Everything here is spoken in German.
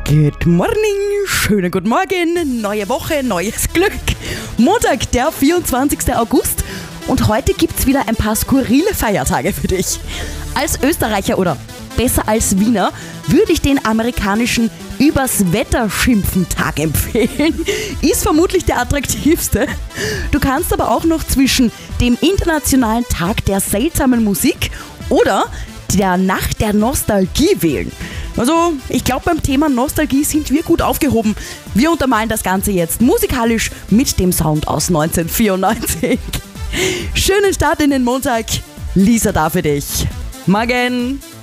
Good morning, schönen guten Morgen, neue Woche, neues Glück. Montag, der 24. August und heute gibt's wieder ein paar skurrile Feiertage für dich. Als Österreicher oder besser als Wiener würde ich den amerikanischen Übers Wetter schimpfen Tag empfehlen. Ist vermutlich der attraktivste. Du kannst aber auch noch zwischen dem Internationalen Tag der seltsamen Musik oder der Nacht der Nostalgie wählen. Also, ich glaube, beim Thema Nostalgie sind wir gut aufgehoben. Wir untermalen das Ganze jetzt musikalisch mit dem Sound aus 1994. Schönen Start in den Montag. Lisa da für dich. Morgen!